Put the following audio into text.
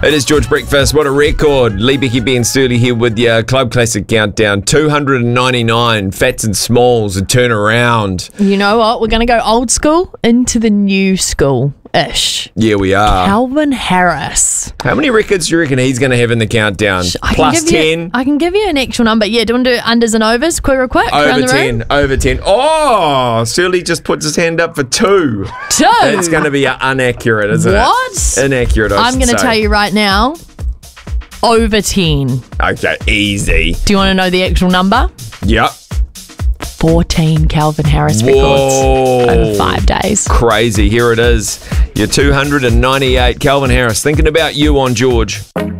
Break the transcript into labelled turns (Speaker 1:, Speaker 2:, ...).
Speaker 1: It is George Breakfast. What a record. Lee, Becky, Ben Sturley here with your Club Classic Countdown. 299 Fats and Smalls, a turnaround.
Speaker 2: You know what? We're going to go old school into the new school-ish.
Speaker 1: Yeah, we are.
Speaker 2: Calvin Harris.
Speaker 1: How many records do you reckon he's going to have in the countdown? Plus 10?
Speaker 2: I can give you an actual number. Yeah, do you want to do unders and overs? Quick.
Speaker 1: Over 10. Over 10. Oh, Sturley just puts his hand up for 2.
Speaker 2: 2?
Speaker 1: It's going to be inaccurate, isn't it?
Speaker 2: What?
Speaker 1: Inaccurate,
Speaker 2: I'm going to tell you right now, over 10.
Speaker 1: Okay, easy.
Speaker 2: Do you want to know the actual number?
Speaker 1: Yep.
Speaker 2: 14 Calvin Harris records over 5 days.
Speaker 1: Crazy. Here it is. Your 298 Calvin Harris. Thinking about you on George.